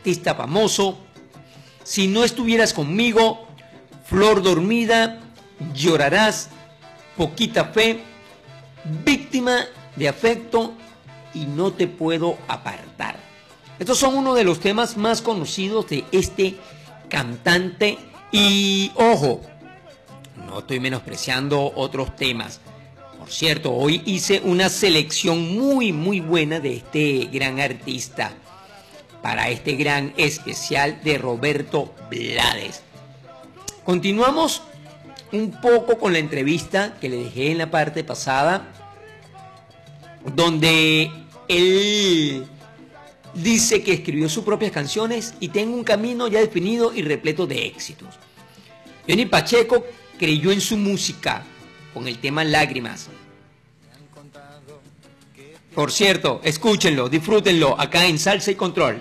artista famoso, Si no estuvieras conmigo, Flor dormida, Llorarás, Poquita fe, Víctima de afecto y No te puedo apartar. Estos son uno de los temas más conocidos de este cantante y, ojo, no estoy menospreciando otros temas. Por cierto, hoy hice una selección muy buena de este gran artista para este gran especial de Roberto Blades. Continuamos un poco con la entrevista que le dejé en la parte pasada, donde él dice que escribió sus propias canciones y tengo un camino ya definido y repleto de éxitos. Johnny Pacheco creyó en su música con el tema Lágrimas. Por cierto, escúchenlo, disfrútenlo acá en Salsa y Control.